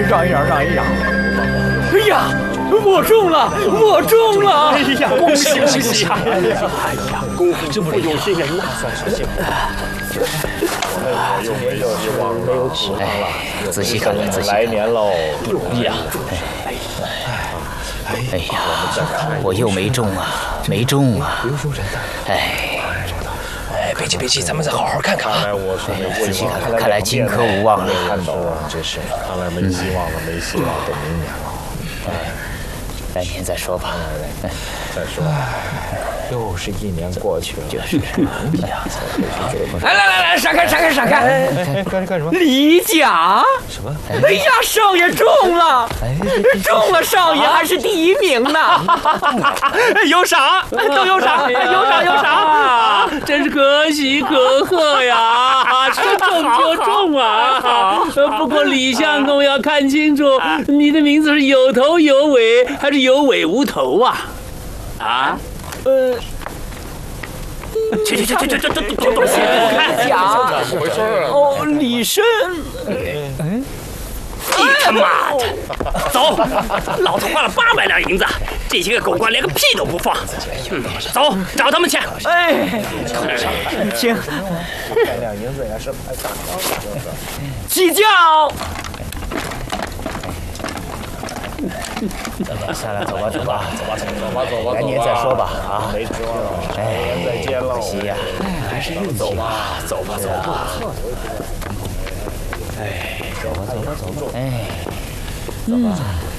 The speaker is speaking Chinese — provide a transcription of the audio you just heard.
让一让，让一让。哎呀，我中了，我中了！哎呀，恭喜恭喜！哎呀，功夫这么有心人呐，算是幸福。我又没有希望，没有指望了。 仔细看看，仔细看。 来年喽， 不容易啊！哎呀，我又没中啊，没中啊！哎， 别急别急，咱们再好好看看啊！ 仔细看看，看来金科无望了。 看到了，这是看来没希望了，没希望，等明年了。 来年再说吧。 再说，又是一年过去了。 就是，哎呀， 来，闪开！ 干什么？ 离甲？ 什么？ 哎呀，少爷中了！中了，少爷还是第1名呢！有赏，都有赏，有赏！ 真是可喜可贺呀！说中就中啊！不过李相公要看清楚，你的名字是有头有尾，还是有尾无头啊？啊？ 去！多谢看甲。 怎么回事啊？ 哦，李生。 你他妈的！走，老子花了800两银子，这些个狗官连个屁都不放。走，找他们去。 哎，请。 3两银子也是拍大刀的。 起轿。 下来，走吧，来年再说吧啊！ 没指望了，来年再见喽。 可惜呀， 还是运气吧，走吧。 哎，走吧，哎，走吧。